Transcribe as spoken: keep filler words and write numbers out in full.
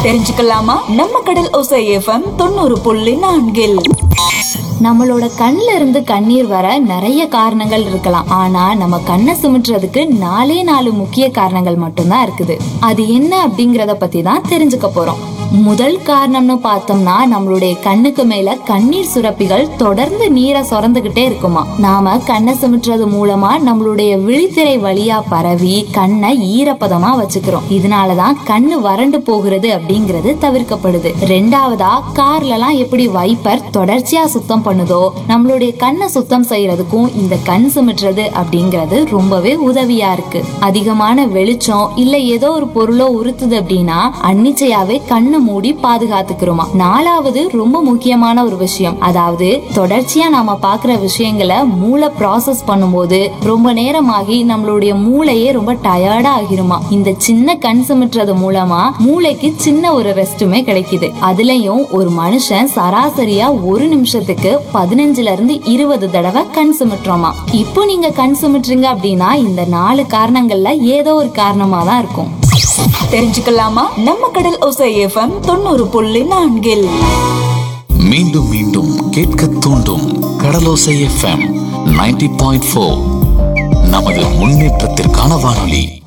தெரிஞ்சுக்கலாமா? நம்ம கடல் ஓசை எஃப்எம் தொண்ணூறு புள்ளி நான்கில் நம்மளோட கண்ல இருந்து கண்ணீர் வர நிறைய காரணங்கள் இருக்கலாம். ஆனா நம்ம கண்ணை சுமிட்டுறதுக்கு நாலே நாலு முக்கிய காரணங்கள் மட்டும்தான் இருக்குது. அது என்ன அப்படிங்கறத பத்தி தான் தெரிஞ்சுக்க போறோம். முதல் காரணம்னு பார்த்தோம்னா, நம்மளுடைய கண்ணுக்கு மேல கண்ணீர் சுரப்பிகள் தொடர்ந்து நீரை சுரந்துகிட்டே இருக்குமா. நாம கண்ணை சுமிட்டுறது மூலமா நம்மளுடைய விழித்திரை வழியா பரவி கண்ணை ஈரப்பதமா வச்சுக்கிறோம். இதனாலதான் கண்ணு வறண்டு போகிறது அப்படிங்கிறது தவிர்க்கப்படுது. ரெண்டாவதா, கார்ல எல்லாம் எப்படி வைப்பர் தொடர்ச்சியா சுத்தம் பண்ணுதோ, நம்மளுடைய கண்ணை சுத்தம் செய்யறதுக்கும் இந்த கண் சுமிட்டுறது அப்படிங்கிறது ரொம்பவே உதவியா இருக்கு. அதிகமான வெளிச்சம் இல்ல ஏதோ ஒரு பொருளோ உறுத்துது அப்படின்னா அன்னிச்சையாவே கண்ணு மூடி பாதுகாத்துக்கிறோமா. நாலாவது, ரொம்ப முக்கியமான ஒரு விஷயம், அதாவது தொடர்ச்சியா நாம பாக்குற விஷயங்களை மூளை ப்ராசஸ் பண்ணும்போது ரொம்ப நேரமாகி நம்மளுடைய மூளையே ரொம்ப டயர்டா ஆகிருமா. இந்த சின்ன கண் சுமிட்டுறது மூலமா மூளைக்கு சின்ன ஒரு ரெஸ்ட்டுமே கிடைக்குது. அதுலயும் ஒரு மனுஷன் சராசரியா ஒரு நிமிஷத்துக்கு பதினஞ்சுல இருந்து இருபது தடவை கண் சுமிட்டுறோமா. இப்போ நீங்க கண் சுமிட்டுறீங்க அப்படின்னா இந்த நாலு காரணங்கள்ல ஏதோ ஒரு காரணமா தான் இருக்கும். தெரிஞ்சுக்கலாமா? நம்ம கடல் ஓசை எஃப்எம் தொண்ணூறு புள்ளி நான்கில் மீண்டும் மீண்டும் கேட்க தூண்டும் கடலோசை எஃப்எம் நைன்டி பாயிண்ட் ஃபோர் நமது முன்னேற்றத்திற்கான வானொலி.